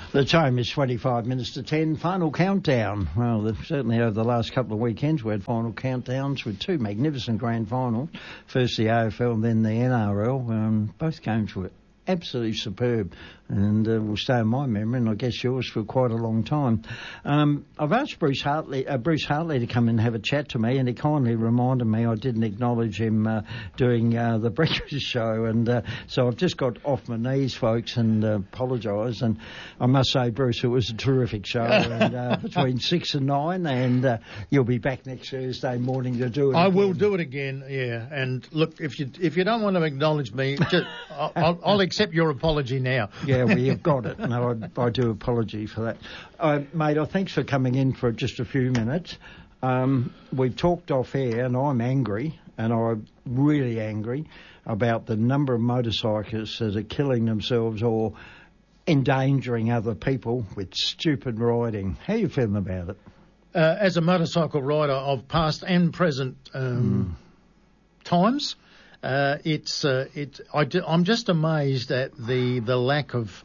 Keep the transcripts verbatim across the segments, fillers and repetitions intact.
The time is twenty-five minutes to ten. Final countdown. Well, the, certainly over the last couple of weekends we had final countdowns with two magnificent grand finals. First the A F L and then the N R L. Um, both games were absolutely superb and uh, will stay in my memory, and I guess yours, for quite a long time. Um, I've asked Bruce Hartley, uh, Bruce Hartley to come and have a chat to me, and he kindly reminded me I didn't acknowledge him uh, doing uh, the breakfast show, and uh, so I've just got off my knees, folks, and uh, apologise. And I must say, Bruce, it was a terrific show, and uh, between six and nine, and uh, you'll be back next Thursday morning to do it. I again. will do it again, yeah. And look, if you if you don't want to acknowledge me, just, I'll, I'll, I'll accept your apology now. Yeah, well, you've got it. No, I, I do apology for that. Uh, mate, oh, thanks for coming in for just a few minutes. Um, we've talked off air, and I'm angry, and I'm really angry about the number of motorcyclists that are killing themselves or endangering other people with stupid riding. How are you feeling about it? Uh, as a motorcycle rider of past and present um, mm. times, Uh, it's uh, it. I do, I'm just amazed at the the lack of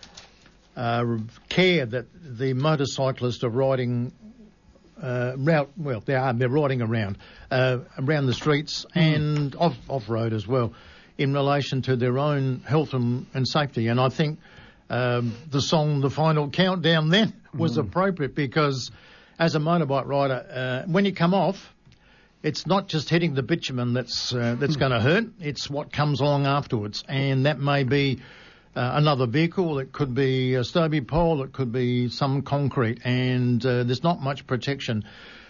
uh, care that the motorcyclists are riding. Uh, route, well, they are. They're riding around uh, around the streets mm. and off off road as well, in relation to their own health and, and safety. And I think um, the song "The Final Countdown" then was mm. appropriate, because as a motorbike rider, uh, when you come off, it's not just hitting the bitumen that's uh, that's going to hurt. It's what comes along afterwards, and that may be uh, another vehicle. It could be a stubby pole. It could be some concrete, and uh, there's not much protection.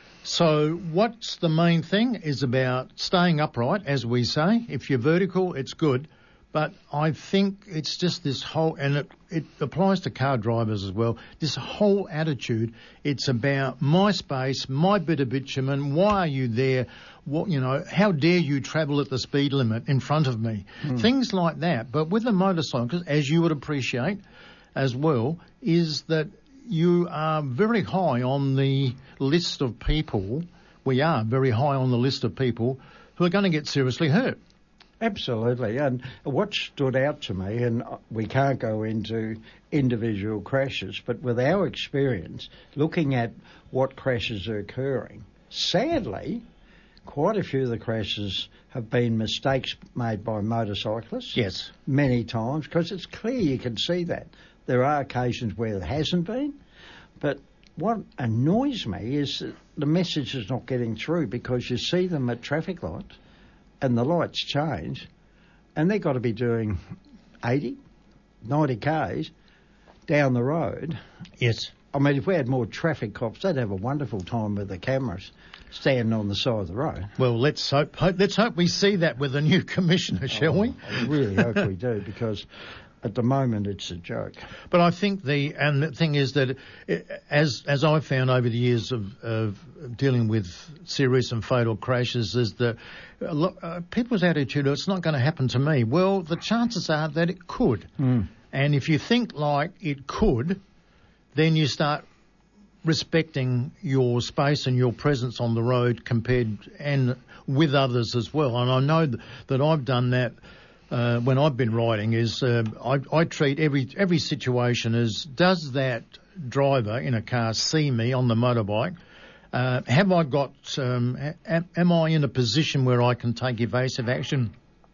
So what's the main thing is about staying upright, as we say. If you're vertical, it's good. But I think it's just this whole, and it, it applies to car drivers as well, this whole attitude. It's about my space, my bit of bitumen. Why are you there? What, you know, how dare you travel at the speed limit in front of me? Mm. Things like that. But with a motorcycle, as you would appreciate as well, is that you are very high on the list of people, we are very high on the list of people who are going to get seriously hurt. Absolutely, and what stood out to me, and we can't go into individual crashes, but with our experience, looking at what crashes are occurring, sadly, quite a few of the crashes have been mistakes made by motorcyclists. Yes. Many times, because it's clear you can see that. There are occasions where it hasn't been, but what annoys me is that the message is not getting through, because you see them at traffic lights, and the lights change, and they've got to be doing eighty, ninety kays down the road. Yes. I mean, if we had more traffic cops, they'd have a wonderful time with the cameras standing on the side of the road. Well, let's hope, hope let's hope we see that with a new commissioner, shall oh, we? I really hope we do, because at the moment it's a joke. But I think the and the thing is that it, as as I've found over the years of, of dealing with serious and fatal crashes, is that uh, people's attitude, it's not going to happen to me. Well, the chances are that it could. Mm. And if you think like it could, then you start respecting your space and your presence on the road compared and with others as well. And I know th- that I've done that. Uh, when I've been riding, is uh, I, I treat every every situation as, does that driver in a car see me on the motorbike? Uh, have I got, um, am, am I in a position where I can take evasive action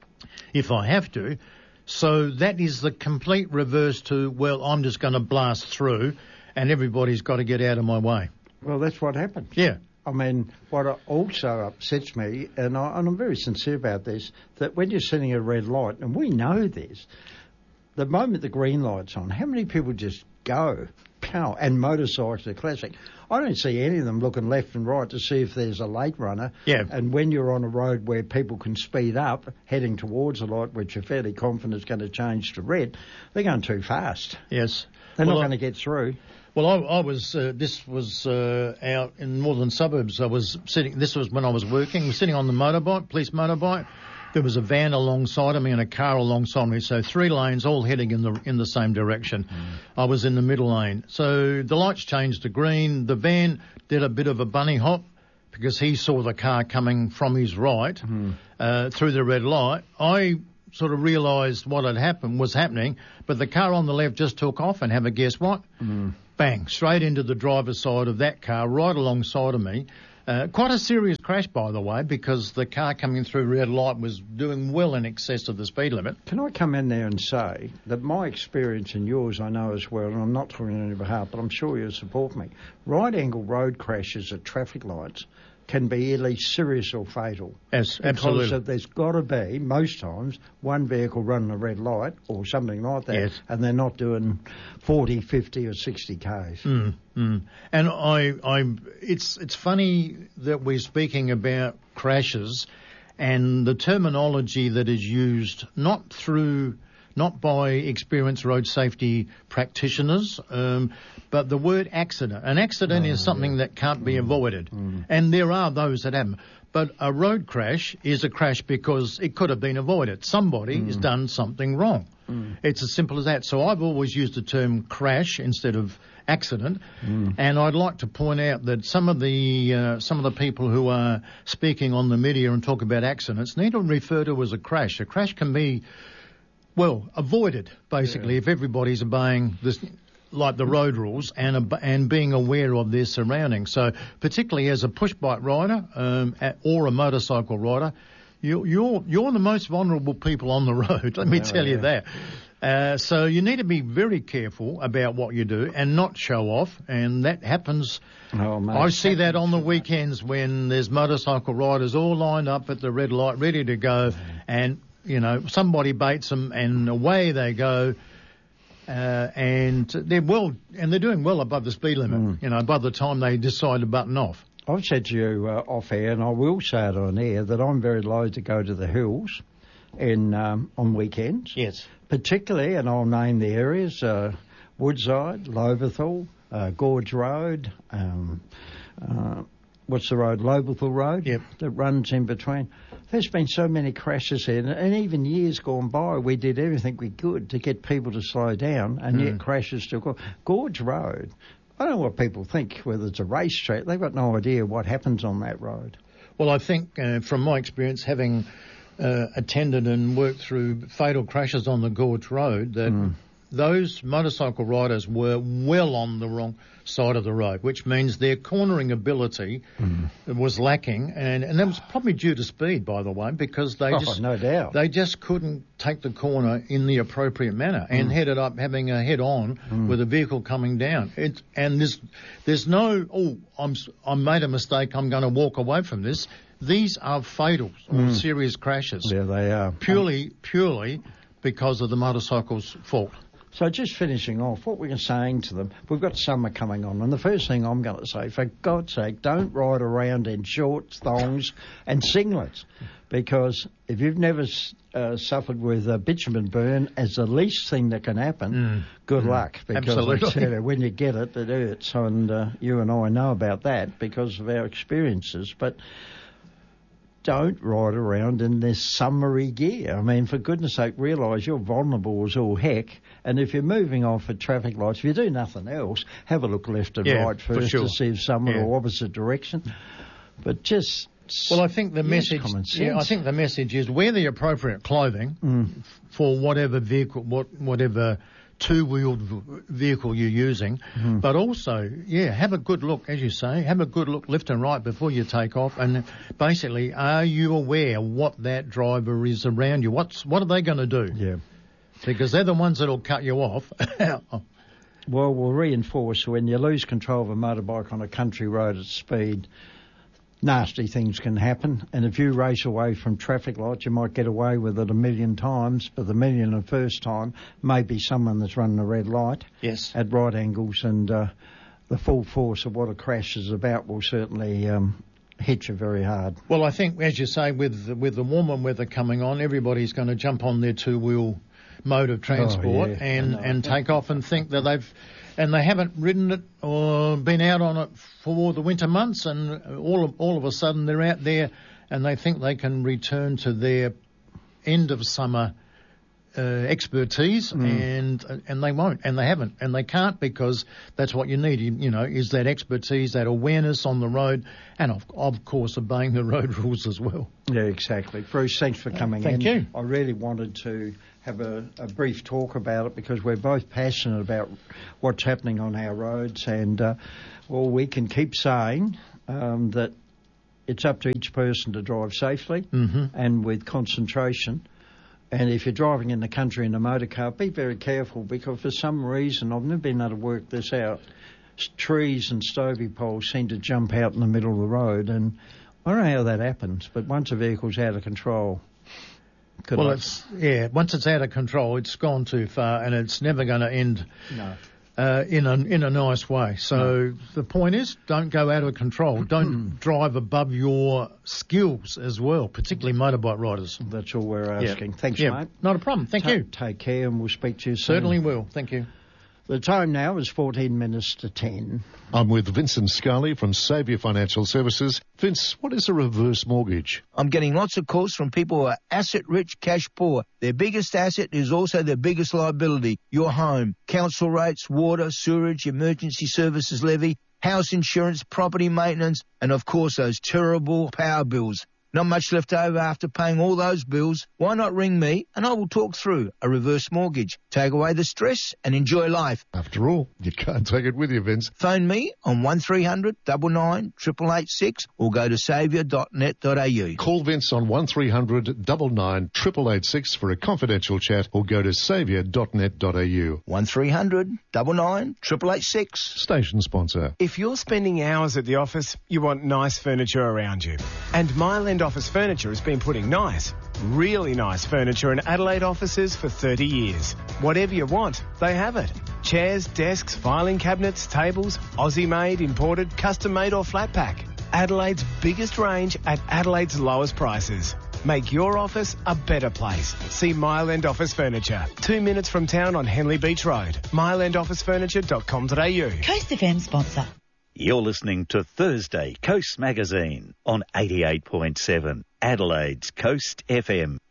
if I have to? So that is the complete reverse to, well, I'm just going to blast through and everybody's got to get out of my way. Well, that's what happened. Yeah. I mean, what also upsets me, and, I, and I'm very sincere about this, that when you're sitting at a red light, and we know this, the moment the green light's on, how many people just go, pow, and motorcycles are classic. I don't see any of them looking left and right to see if there's a late runner. Yeah. And when you're on a road where people can speed up, heading towards a light, which you're fairly confident is going to change to red, they're going too fast. Yes. They're well, not I, going to get through. Well, I, I was, uh, this was uh, out in northern suburbs. I was sitting, this was when I was working, I was sitting on the motorbike, police motorbike. There was a van alongside of me and a car alongside me, so three lanes all heading in the in the same direction. Mm. I was in the middle lane. So the lights changed to green. The van did a bit of a bunny hop because he saw the car coming from his right mm. uh, through the red light. I sort of realised what had happened was happening, but the car on the left just took off, and have a guess what? Mm. Bang, straight into the driver's side of that car, right alongside of me. Uh, quite a serious crash, by the way, because the car coming through red light was doing well in excess of the speed limit. Can I come in there and say that my experience and yours I know as well, and I'm not talking on your behalf, but I'm sure you'll support me, right-angle road crashes at traffic lights can be either serious or fatal. Yes, absolutely. Because there's got to be, most times, one vehicle running a red light or something like that, yes. and they're not doing forty, fifty or sixty k's. Mm, mm. And I, I, it's, it's funny that we're speaking about crashes and the terminology that is used not through... not by experienced road safety practitioners, um, but the word accident. An accident oh, is something yeah. that can't be mm. avoided, mm. and there are those that happen. But a road crash is a crash because it could have been avoided. Somebody mm. has done something wrong. Mm. It's as simple as that. So I've always used the term crash instead of accident, mm. and I'd like to point out that some of the uh, some of the people who are speaking on the media and talk about accidents need to refer to as a crash. A crash can be Well, avoided, basically, yeah. if everybody's obeying this, like the road rules and and being aware of their surroundings. So particularly as a push bike rider um, or a motorcycle rider, you, you're you're the most vulnerable people on the road, let me oh, tell yeah. you that. Uh, so you need to be very careful about what you do and not show off, and that happens. Oh, mate, I see that on the weekends when there's motorcycle riders all lined up at the red light ready to go, and you know, somebody baits them and away they go, uh, and they're well, and they're doing well above the speed limit, mm. you know, by the time they decide to button off. I've said to you uh, off air, and I will say it on air, that I'm very loath to go to the hills in um, on weekends. Yes. Particularly, and I'll name the areas, uh, Woodside, Lobethal, uh, Gorge Road, um, uh, what's the road, Lobethal Road, yep. that runs in between. There's been so many crashes here, and even years gone by, we did everything we could to get people to slow down, and mm. yet crashes still go. Gorge Road, I don't know what people think, whether it's a racetrack. They've got no idea what happens on that road. Well, I think, uh, from my experience, having uh, attended and worked through fatal crashes on the Gorge Road, that mm. those motorcycle riders were well on the wrong side of the road, which means their cornering ability mm. was lacking, and, and that was probably due to speed, by the way, because they oh, just no doubt. they just couldn't take the corner in the appropriate manner and mm. headed up having a head-on mm. with a vehicle coming down. It, and there's there's no, oh, I'm I made a mistake, I'm going to walk away from this. These are fatal or mm. serious crashes. Yeah, they are. Purely, um, purely because of the motorcycle's fault. So just finishing off, what we're saying to them, we've got summer coming on, and the first thing I'm going to say, for God's sake, don't ride around in shorts, thongs and singlets, because if you've never uh, suffered with a bitumen burn as the least thing that can happen, mm. good mm. luck, because Absolutely. I tell you, when you get it, it hurts, and uh, you and I know about that because of our experiences, but don't ride around in this summery gear. I mean, for goodness sake, realise you're vulnerable as all heck. And if you're moving off at traffic lights, if you do nothing else, have a look left and yeah, right first sure. to see if someone yeah. or opposite direction. But just well, I think the message. Yeah, I think the message is wear the appropriate clothing mm. for whatever vehicle, what whatever two-wheeled vehicle you're using, mm. but also, yeah, have a good look, as you say, have a good look left and right before you take off, and basically, are you aware what that driver is around you? What's what are they going to do? Yeah, because they're the ones that'll cut you off. Well, we'll reinforce when you lose control of a motorbike on a country road at speed, nasty things can happen, and if you race away from traffic lights, you might get away with it a million times, but the million and first time may be someone that's running a red light yes. at right angles, and uh, the full force of what a crash is about will certainly um, hit you very hard. Well, I think, as you say, with, with the warmer weather coming on, everybody's going to jump on their two-wheel mode of transport oh, yeah. and, and take off and think that they've... And they haven't ridden it or been out on it for the winter months, and all of, all of a sudden they're out there and they think they can return to their end of summer uh, expertise, mm. and and they won't, and they haven't, and they can't, because that's what you need. You, you know, is that expertise, that awareness on the road, and of, of course obeying the road rules as well. Yeah, exactly. Bruce, thanks for coming uh, thank in. Thank you. I really wanted to have a, a brief talk about it because we're both passionate about what's happening on our roads, and uh, well, we can keep saying um, that it's up to each person to drive safely mm-hmm. and with concentration. And if you're driving in the country in a motor car, be very careful, because for some reason, I've never been able to work this out, trees and stovey poles seem to jump out in the middle of the road, and I don't know how that happens, but once a vehicle's out of control... Well, I... it's yeah. Once it's out of control, it's gone too far, and it's never going to end no. uh, in a in a nice way. So no. the point is, don't go out of control. Don't drive above your skills as well, particularly motorbike riders. That's all we're asking. Yeah. Thanks, yeah. mate. Not a problem. Thank Ta- you. Take care, and we'll speak to you soon. Certainly will. Thank you. The time now is fourteen minutes to ten. I'm with Vincent Scully from Saviour Financial Services. Vince, what is a reverse mortgage? I'm getting lots of calls from people who are asset-rich, cash-poor. Their biggest asset is also their biggest liability, your home. Council rates, water, sewerage, emergency services levy, house insurance, property maintenance, and of course those terrible power bills. Not much left over after paying all those bills. Why not ring me and I will talk through a reverse mortgage. Take away the stress and enjoy life. After all, you can't take it with you, Vince. Phone me on one three hundred nine nine eight eight eight six or go to saviour dot net dot a u. Call Vince on one three hundred nine nine eight eight eight six for a confidential chat or go to saviour dot net dot a u. one three hundred nine nine eight eight eight six. Station sponsor. If you're spending hours at the office, you want nice furniture around you. And Myland Office Furniture has been putting nice, really nice furniture in Adelaide offices for thirty years. Whatever you want, they have it. Chairs, desks, filing cabinets, tables, Aussie-made, imported, custom-made or flat pack. Adelaide's biggest range at Adelaide's lowest prices. Make your office a better place. See Myland Office Furniture. Two minutes from town on Henley Beach Road. myland office furniture dot com dot a u. Coast F M sponsor. You're listening to Thursday Coast Magazine on eighty-eight point seven, Adelaide's Coast F M.